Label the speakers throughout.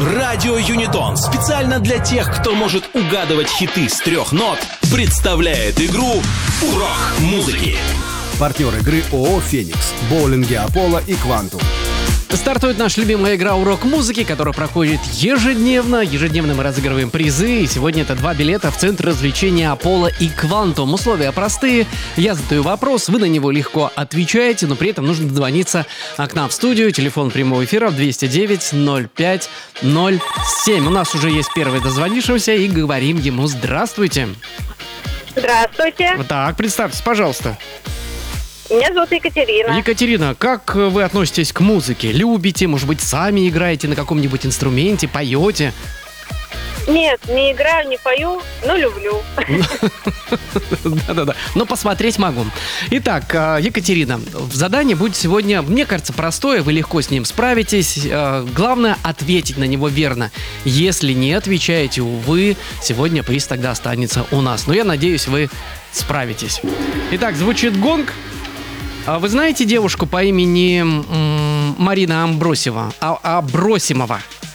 Speaker 1: Радио Юнитон специально для тех, кто может угадывать хиты с 3 нот, представляет игру «Урок музыки».
Speaker 2: Партнер игры ООО «Феникс», боулинги «Аполло» и «Квантум».
Speaker 3: Стартует наша любимая игра «Урок музыки», которая проходит ежедневно. Ежедневно мы разыгрываем призы. И сегодня это 2 билета в Центр развлечения «Аполло» и «Квантум». Условия простые. Я задаю вопрос, вы на него легко отвечаете, но при этом нужно дозвониться к нам в студию. Телефон прямого эфира 209-05-07. У нас уже есть первый дозвонившийся, и говорим ему «Здравствуйте».
Speaker 4: Здравствуйте.
Speaker 3: Так, представьтесь, пожалуйста.
Speaker 4: Меня зовут Екатерина.
Speaker 3: Екатерина, как вы относитесь к музыке? Любите, может быть, сами играете на каком-нибудь инструменте, поете?
Speaker 4: Нет, не играю, не пою, но люблю.
Speaker 3: Да-да-да, но посмотреть могу. Итак, Екатерина, задание будет сегодня, мне кажется, простое, вы легко с ним справитесь. Главное, ответить на него верно. Если не отвечаете, увы, сегодня приз тогда останется у нас. Но я надеюсь, вы справитесь. Итак, звучит гонг. Вы знаете девушку по имени Марина Абросимова?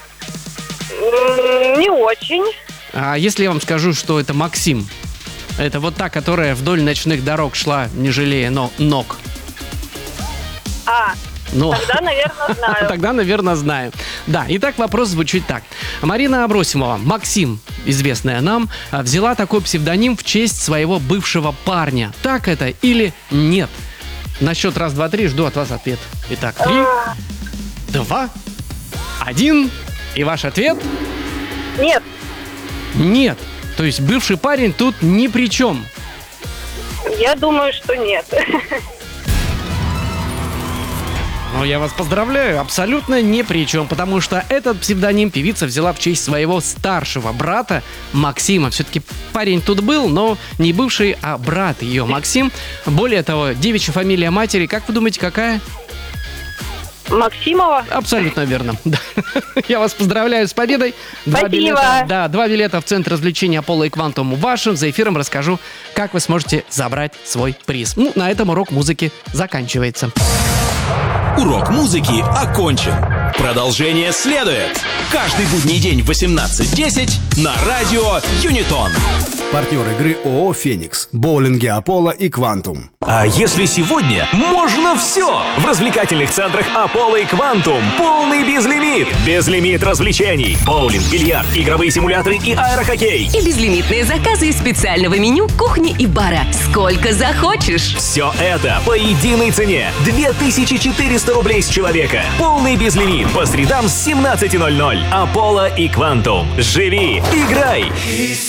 Speaker 4: Не очень.
Speaker 3: А если я вам скажу, что это Максим? Это вот та, которая вдоль ночных дорог шла, не жалея ног.
Speaker 4: Тогда, наверное, знаю.
Speaker 3: Тогда, наверное, знаю. Да, итак, вопрос звучит так. Марина Абросимова, Максим, известная нам, взяла такой псевдоним в честь своего бывшего парня. Так это или нет? На счет 1, 2, 3 жду от вас ответ. Итак, 3, 2, 1. И ваш ответ?
Speaker 4: Нет.
Speaker 3: Нет. То есть бывший парень тут ни при чем.
Speaker 4: Я думаю, что нет.
Speaker 3: Но я вас поздравляю, абсолютно ни при чем, потому что этот псевдоним певица взяла в честь своего старшего брата Максима. Все-таки парень тут был, но не бывший, а брат ее Максим. Более того, девичья фамилия матери, как вы думаете, какая?
Speaker 4: Максимова?
Speaker 3: Абсолютно верно. Я вас поздравляю с победой.
Speaker 4: Спасибо.
Speaker 3: 2 билета в Центр развлечения «Аполло» и «Квантум» вашим. За эфиром расскажу, как вы сможете забрать свой приз. На этом урок музыки заканчивается.
Speaker 1: Урок музыки окончен. Продолжение следует. Каждый будний день в 18:10 на радио Юнитон.
Speaker 2: Партнер игры ООО «Феникс», боулинги «Аполло» и «Квантум».
Speaker 5: А если сегодня можно все? В развлекательных центрах «Аполло» и «Квантум» полный безлимит. Безлимит развлечений. Боулинг, бильярд, игровые симуляторы и аэрохоккей.
Speaker 6: И безлимитные заказы из специального меню кухни и бара. Сколько захочешь.
Speaker 5: Все это по единой цене. 2400 рублей с человека. Полный безлимит по средам с 17:00. «Аполло» и «Квантум». Живи, играй.